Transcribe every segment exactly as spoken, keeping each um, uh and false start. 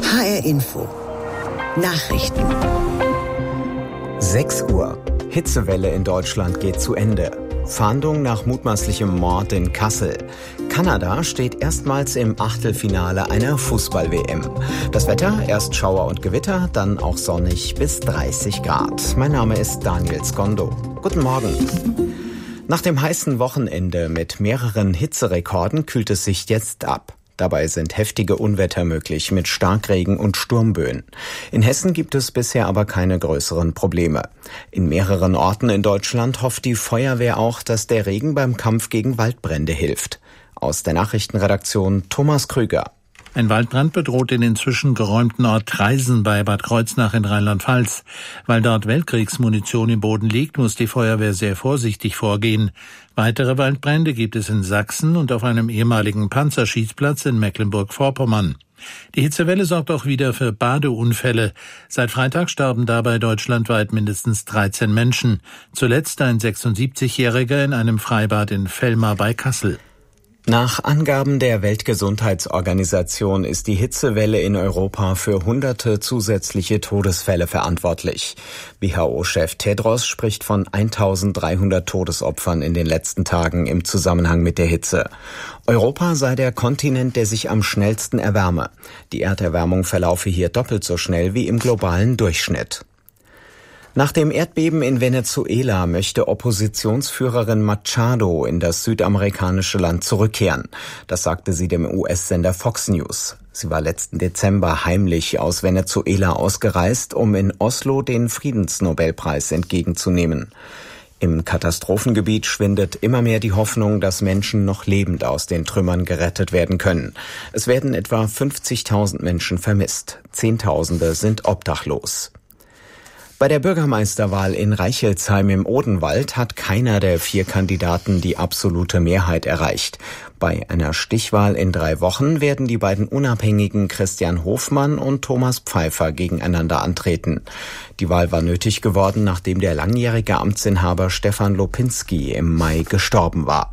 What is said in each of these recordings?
H R Info. Nachrichten. sechs Uhr. Hitzewelle in Deutschland geht zu Ende. Fahndung nach mutmaßlichem Mord in Kassel. Kanada steht erstmals im Achtelfinale einer Fußball-W M. Das Wetter, erst Schauer und Gewitter, dann auch sonnig bis dreißig Grad. Mein Name ist Daniel Skondo. Guten Morgen. Nach dem heißen Wochenende mit mehreren Hitzerekorden kühlt es sich jetzt ab. Dabei sind heftige Unwetter möglich mit Starkregen und Sturmböen. In Hessen gibt es bisher aber keine größeren Probleme. In mehreren Orten in Deutschland hofft die Feuerwehr auch, dass der Regen beim Kampf gegen Waldbrände hilft. Aus der Nachrichtenredaktion Thomas Krüger. Ein Waldbrand bedroht den inzwischen geräumten Ort Traisen bei Bad Kreuznach in Rheinland-Pfalz. Weil dort Weltkriegsmunition im Boden liegt, muss die Feuerwehr sehr vorsichtig vorgehen. Weitere Waldbrände gibt es in Sachsen und auf einem ehemaligen Panzerschießplatz in Mecklenburg-Vorpommern. Die Hitzewelle sorgt auch wieder für Badeunfälle. Seit Freitag starben dabei deutschlandweit mindestens dreizehn Menschen. Zuletzt ein sechsundsiebzigjähriger in einem Freibad in Vellmar bei Kassel. Nach Angaben der Weltgesundheitsorganisation ist die Hitzewelle in Europa für hunderte zusätzliche Todesfälle verantwortlich. W H O-Chef Tedros spricht von eintausenddreihundert Todesopfern in den letzten Tagen im Zusammenhang mit der Hitze. Europa sei der Kontinent, der sich am schnellsten erwärme. Die Erderwärmung verlaufe hier doppelt so schnell wie im globalen Durchschnitt. Nach dem Erdbeben in Venezuela möchte Oppositionsführerin Machado in das südamerikanische Land zurückkehren. Das sagte sie dem U S-Sender Fox News. Sie war letzten Dezember heimlich aus Venezuela ausgereist, um in Oslo den Friedensnobelpreis entgegenzunehmen. Im Katastrophengebiet schwindet immer mehr die Hoffnung, dass Menschen noch lebend aus den Trümmern gerettet werden können. Es werden etwa fünfzigtausend Menschen vermisst. Zehntausende sind obdachlos. Bei der Bürgermeisterwahl in Reichelsheim im Odenwald hat keiner der vier Kandidaten die absolute Mehrheit erreicht. Bei einer Stichwahl in drei Wochen werden die beiden Unabhängigen Christian Hofmann und Thomas Pfeiffer gegeneinander antreten. Die Wahl war nötig geworden, nachdem der langjährige Amtsinhaber Stefan Lopinski im Mai gestorben war.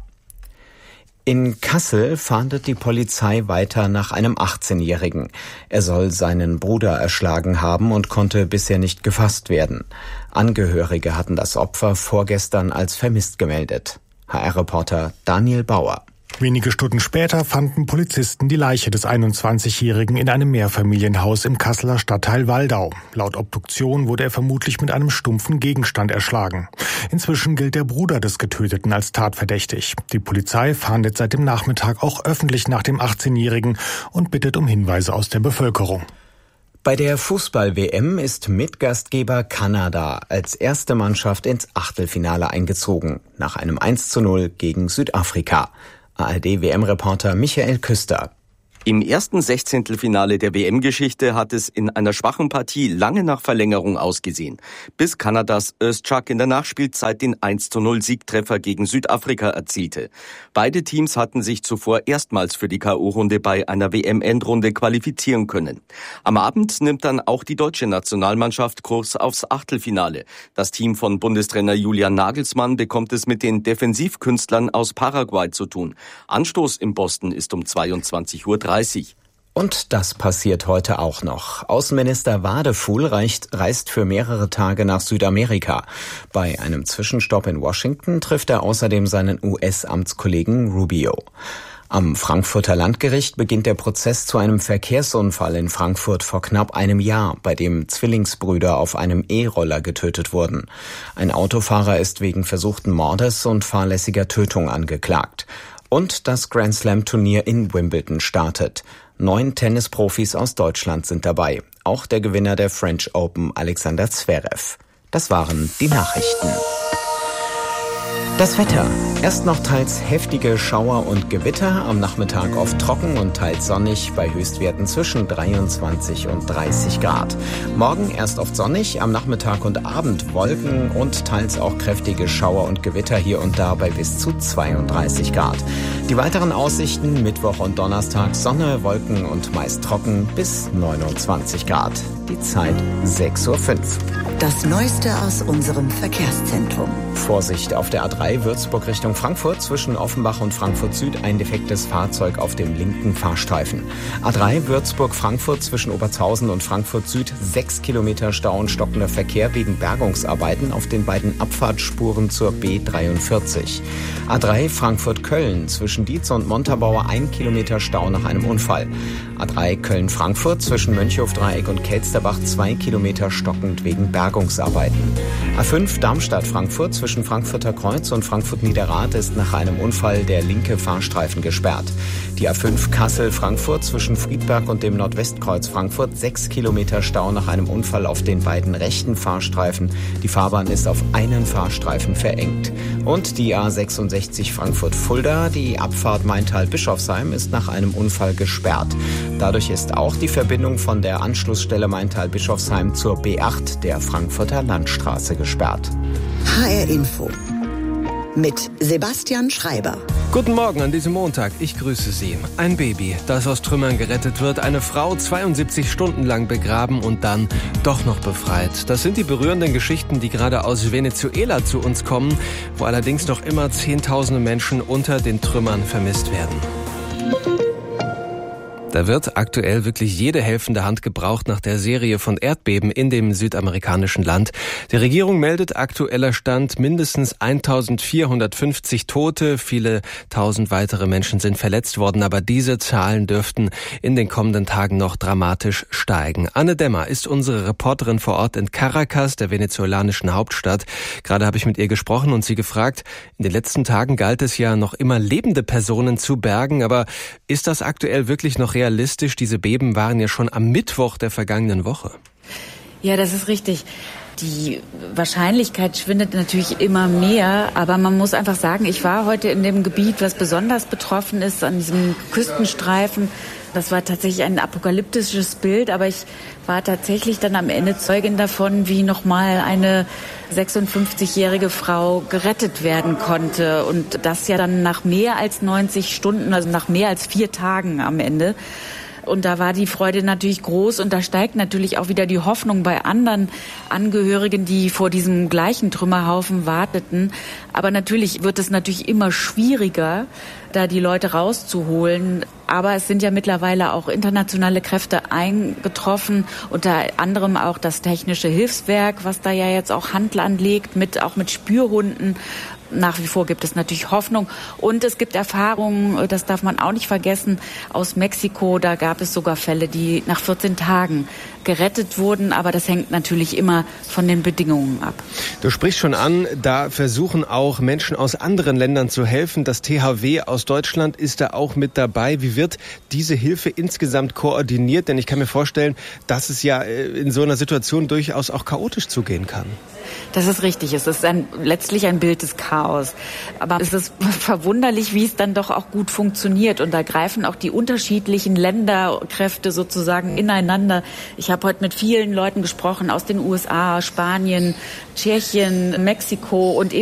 In Kassel fahndet die Polizei weiter nach einem achtzehnjährigen. Er soll seinen Bruder erschlagen haben und konnte bisher nicht gefasst werden. Angehörige hatten das Opfer vorgestern als vermisst gemeldet. H R-Reporter Daniel Bauer. Wenige Stunden später fanden Polizisten die Leiche des einundzwanzigjährigen in einem Mehrfamilienhaus im Kasseler Stadtteil Waldau. Laut Obduktion wurde er vermutlich mit einem stumpfen Gegenstand erschlagen. Inzwischen gilt der Bruder des Getöteten als tatverdächtig. Die Polizei fahndet seit dem Nachmittag auch öffentlich nach dem achtzehnjährigen und bittet um Hinweise aus der Bevölkerung. Bei der Fußball-W M ist Mitgastgeber Kanada als erste Mannschaft ins Achtelfinale eingezogen, nach einem eins zu null gegen Südafrika. A R D-W M-Reporter Michael Küster. Im ersten Sechzehntelfinale der W M-Geschichte hat es in einer schwachen Partie lange nach Verlängerung ausgesehen, bis Kanadas Özçak in der Nachspielzeit den eins zu null Siegtreffer gegen Südafrika erzielte. Beide Teams hatten sich zuvor erstmals für die K O-Runde bei einer W M-Endrunde qualifizieren können. Am Abend nimmt dann auch die deutsche Nationalmannschaft Kurs aufs Achtelfinale. Das Team von Bundestrainer Julian Nagelsmann bekommt es mit den Defensivkünstlern aus Paraguay zu tun. Anstoß in Boston ist um zweiundzwanzig Uhr dreißig. Und das passiert heute auch noch. Außenminister Wadefuhl reicht, reist für mehrere Tage nach Südamerika. Bei einem Zwischenstopp in Washington trifft er außerdem seinen U S-Amtskollegen Rubio. Am Frankfurter Landgericht beginnt der Prozess zu einem Verkehrsunfall in Frankfurt vor knapp einem Jahr, bei dem Zwillingsbrüder auf einem E-Roller getötet wurden. Ein Autofahrer ist wegen versuchten Mordes und fahrlässiger Tötung angeklagt. Und das Grand-Slam-Turnier in Wimbledon startet. Neun Tennisprofis aus Deutschland sind dabei. Auch der Gewinner der French Open, Alexander Zverev. Das waren die Nachrichten. Das Wetter. Erst noch teils heftige Schauer und Gewitter, am Nachmittag oft trocken und teils sonnig bei Höchstwerten zwischen dreiundzwanzig und dreißig Grad. Morgen erst oft sonnig, am Nachmittag und Abend Wolken und teils auch kräftige Schauer und Gewitter hier und da bei bis zu zweiunddreißig Grad. Die weiteren Aussichten Mittwoch und Donnerstag Sonne, Wolken und meist trocken bis neunundzwanzig Grad. die Zeit sechs Uhr fünf. Das Neueste aus unserem Verkehrszentrum. Vorsicht auf der A drei Würzburg Richtung Frankfurt. Zwischen Offenbach und Frankfurt Süd ein defektes Fahrzeug auf dem linken Fahrstreifen. A drei Würzburg-Frankfurt zwischen Obertshausen und Frankfurt Süd. Sechs Kilometer Stau und stockender Verkehr wegen Bergungsarbeiten auf den beiden Abfahrtsspuren zur B dreiundvierzig. A drei Frankfurt-Köln zwischen Dietz und Montabaur. Ein Kilometer Stau nach einem Unfall. A drei Köln-Frankfurt zwischen Mönchhofdreieck und Kelsterbach. Zwei Kilometer stockend wegen Bergungsarbeiten. A fünf Darmstadt-Frankfurt zwischen Frankfurter Kreuz und Frankfurt-Niederrad ist nach einem Unfall der linke Fahrstreifen gesperrt. Die A fünf Kassel-Frankfurt zwischen Friedberg und dem Nordwestkreuz Frankfurt. Sechs Kilometer Stau nach einem Unfall auf den beiden rechten Fahrstreifen. Die Fahrbahn ist auf einen Fahrstreifen verengt. Und die A sechsundsechzig Frankfurt-Fulda, die Abfahrt Maintal-Bischofsheim, ist nach einem Unfall gesperrt. Dadurch ist auch die Verbindung von der Anschlussstelle Maintal-Bischofsheim zur B acht der Frankfurter Landstraße gesperrt. H R Info mit Sebastian Schreiber. Guten Morgen an diesem Montag. Ich grüße Sie. Ein Baby, das aus Trümmern gerettet wird, eine Frau zweiundsiebzig Stunden lang begraben und dann doch noch befreit. Das sind die berührenden Geschichten, die gerade aus Venezuela zu uns kommen, wo allerdings noch immer Zehntausende Menschen unter den Trümmern vermisst werden. Da wird aktuell wirklich jede helfende Hand gebraucht nach der Serie von Erdbeben in dem südamerikanischen Land. Die Regierung meldet aktueller Stand mindestens eintausendvierhundertfünfzig Tote. Viele tausend weitere Menschen sind verletzt worden, aber diese Zahlen dürften in den kommenden Tagen noch dramatisch steigen. Anne Demmer ist unsere Reporterin vor Ort in Caracas, der venezolanischen Hauptstadt. Gerade habe ich mit ihr gesprochen und sie gefragt, in den letzten Tagen galt es ja noch immer lebende Personen zu bergen, aber ist das aktuell wirklich noch realistisch? Realistisch, diese Beben waren ja schon am Mittwoch der vergangenen Woche. Ja, das ist richtig. Die Wahrscheinlichkeit schwindet natürlich immer mehr, aber man muss einfach sagen, ich war heute in dem Gebiet, was besonders betroffen ist, an diesem Küstenstreifen. Das war tatsächlich ein apokalyptisches Bild, aber ich war tatsächlich dann am Ende Zeugin davon, wie nochmal eine sechsundfünfzigjährige Frau gerettet werden konnte. Und das ja dann nach mehr als neunzig Stunden, also nach mehr als vier Tagen am Ende. Und da war die Freude natürlich groß und da steigt natürlich auch wieder die Hoffnung bei anderen Angehörigen, die vor diesem gleichen Trümmerhaufen warteten. Aber natürlich wird es natürlich immer schwieriger, da die Leute rauszuholen. Aber es sind ja mittlerweile auch internationale Kräfte eingetroffen, unter anderem auch das Technische Hilfswerk, was da ja jetzt auch Hand anlegt, mit, auch mit Spürhunden. Nach wie vor gibt es natürlich Hoffnung und es gibt Erfahrungen, das darf man auch nicht vergessen, aus Mexiko, da gab es sogar Fälle, die nach vierzehn Tagen gerettet wurden, aber das hängt natürlich immer von den Bedingungen ab. Du sprichst schon an, da versuchen auch Menschen aus anderen Ländern zu helfen. Das T H W aus Deutschland ist da auch mit dabei. Wie wird diese Hilfe insgesamt koordiniert? Denn ich kann mir vorstellen, dass es ja in so einer Situation durchaus auch chaotisch zugehen kann. Das ist richtig. Es ist ein, letztlich ein Bild des Chaos. Aber es ist verwunderlich, wie es dann doch auch gut funktioniert. Und da greifen auch die unterschiedlichen Länderkräfte sozusagen ineinander. Ich habe heute mit vielen Leuten gesprochen aus den U S A, Spanien, Tschechien, Mexiko und eben